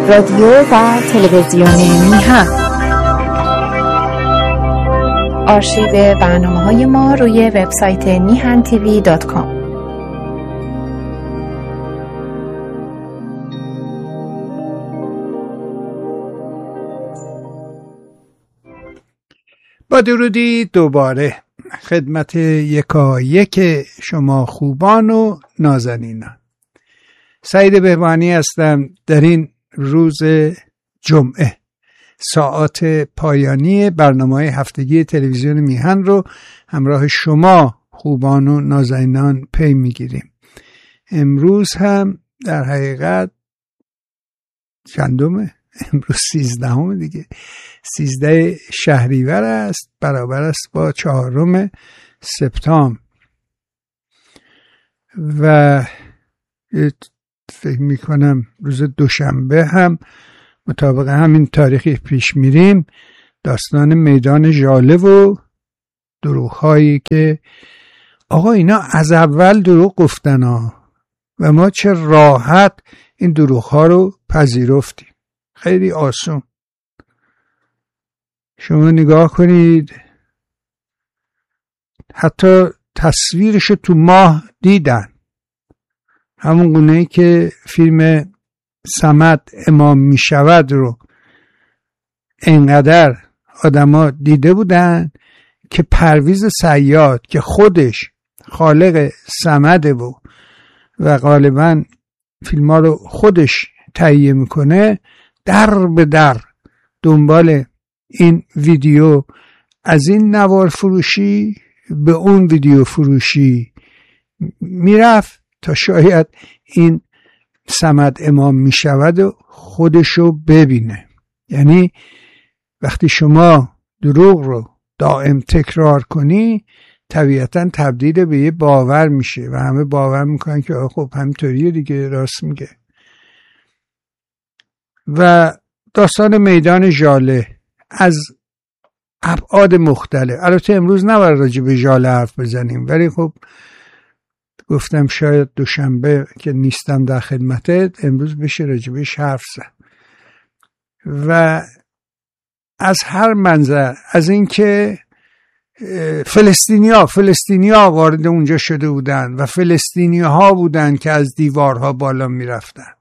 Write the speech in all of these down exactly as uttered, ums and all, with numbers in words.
رادیو و تلویزیون میهن. آرشیو برنامه‌های ما روی وبسایت میهن تیوی دات کام. با درودی دوباره خدمت یکایک شما خوبان و نازنینان. سعید بهبانی هستم. در این روز جمعه ساعات پایانی برنامه‌های هفتگی تلویزیون میهن رو همراه شما خوبان و نازنینان پی میگیریم. امروز هم در حقیقت چندمه؟ امروز سیزدهم دیگه، سیزده شهریور است، برابر است با چهارم سپتامبر و فکر میکنم روز دوشنبه هم مطابق همین تاریخی پیش میریم. داستان میدان ژاله و دروغ هایی که آقا اینا از اول دروغ گفتن ها و ما چه راحت این دروغ ها رو پذیرفتیم. خیلی آسون. شما نگاه کنید، حتی تصویرشو تو ماه دیدن، همون گونه‌ای که فیلم صمد امام می شود رو انقدر آدما دیده بودن که پرویز صیاد که خودش خالق صمده و و غالبا فیلم ها رو خودش تهیه میکنه، در به در دنبال این ویدیو از این نوار فروشی به اون ویدیو فروشی میرفت تا شاید این صمد امام میشود و خودشو ببینه. یعنی وقتی شما دروغ رو دائم تکرار کنی طبیعتا تبدیل به یه باور میشه و همه باور میکنن که خب همینطوریه دیگه، راست میگه. و داستان میدان ژاله از ابعاد مختلف، البته امروز نباید راجع به ژاله حرف بزنیم ولی خب گفتم شاید دوشنبه که نیستم در خدمتت امروز بشه راجع بهش حرف زد. و از هر منظر، از اینکه فلسطینیا فلسطینیا وارد اونجا شده بودن و فلسطینی ها بودن که از دیوارها بالا می رفتن،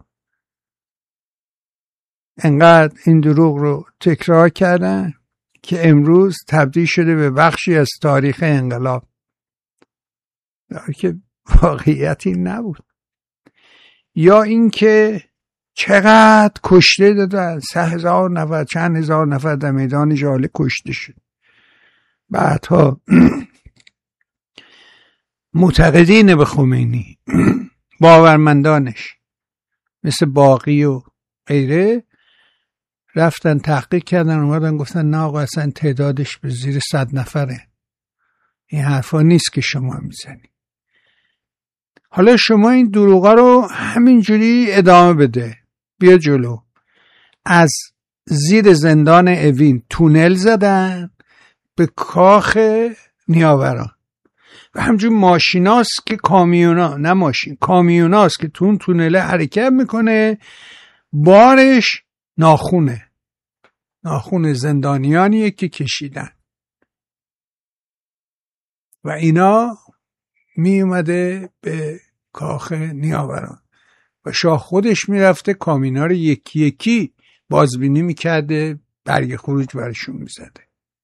انقدر این دروغ رو تکرار کردن که امروز تبدیل شده به بخشی از تاریخ انقلاب، در که واقعیتی نبود. یا اینکه چقدر کشته دادن، سه هزار نفر چند هزار نفر در میدان ژاله کشته شد. بعدها معتقدین به خمینی، باورمندانش مثل باقی و غیره رفتن تحقیق کردن، اومدن گفتن نه آقا اصلا تعدادش به زیر صد نفره. این حرفا نیست که شما میزنی. حالا شما این دروغا رو همینجوری ادامه بده، بیا جلو. از زیر زندان اوین تونل زدن به کاخ نیاوران و همجور ماشیناست که کامیونا، نه ماشین، کامیوناست که تون تونله حرکت میکنه، بارش ناخونه ناخون زندانیانیه که کشیدن و اینا می اومده به کاخ نیاوران و شاه خودش می رفته کامینا رو یکی یکی بازبینی می کرده، برگ خروج برشون می زده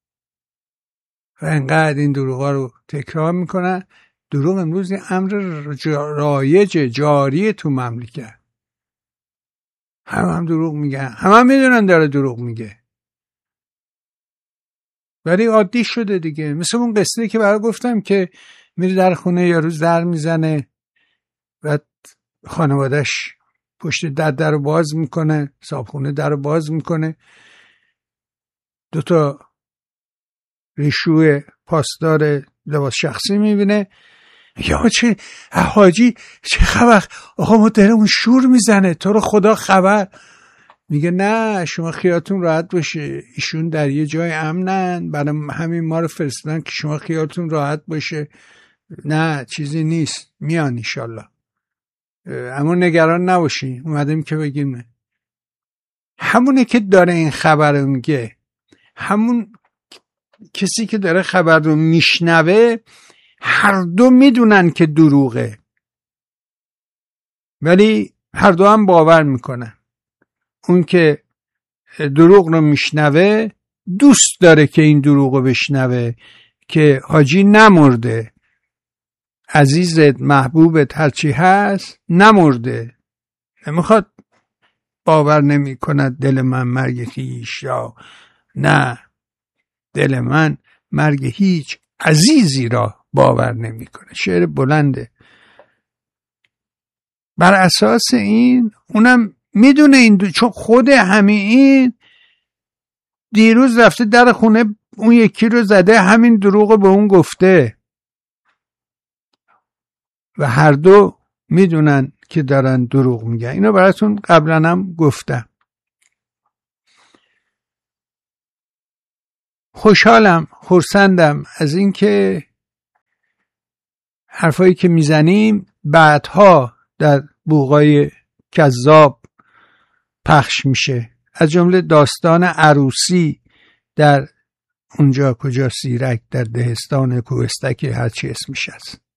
و انقدر این دروغا رو تکرار می کنن. دروغ امروز این امر رایج جاری تو مملکت، هم هم دروغ میگن، هم هم میدونن داره دروغ میگه ولی عادی شده دیگه. مثل اون قصه که برای گفتم که میره در خونه یا روز در میزنه و خانوادش پشت در در رو باز میکنه، صابخونه در رو باز میکنه، دوتا ریشوی پاسدار لباس شخصی میبینه، یا چه حاجی چه خبر، آقا ما دلمون شور میزنه، تو رو خدا خبر. میگه نه شما خیالتون راحت باشه، ایشون در یه جای امنن، برای همین ما رو فرستادن که شما خیالتون راحت باشه، نه چیزی نیست، میان انشالله، اما نگران نباشی، اومدیم که بگیم همونه که داره این خبر رو میگه، همون کسی که داره خبر رو میشنوه، هر دو میدونن که دروغه، ولی هر دو هم باور میکنن. اون که دروغ رو میشنوه دوست داره که این دروغ رو بشنوه که حاجی نمرده، عزیزت محبوبت هرچی هست نمرده، نمیخواد، باور نمی کند دل من مرگ خیش، یا نه دل من مرگ هیچ عزیزی را باور نمی کنه. شعر بلنده. بر اساس این اونم میدونه این دو... چون خود همین این دیروز رفته در خونه اون یکی رو زده، همین دروغ به اون گفته و هر دو میدونن که دارن دروغ میگن. اینو براتون قبلا هم گفتم. خوشحالم، خرسندم از این که حرفایی که میزنیم بعدها در بوقای کذاب پخش میشه، از جمله داستان عروسی در اونجا کجا سیرک در دهستان کوهستک هرچی اسمش هست.